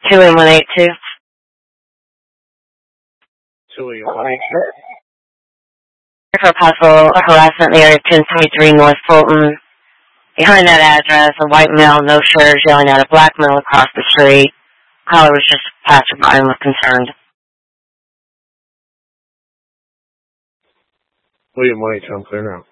28182. 28182. For possible harassment in the area of 1023 North Fulton. Behind that address, a white male, no shirt, yelling at a black male across the street. Caller was just passerby and was concerned. William 182, I'm clear now.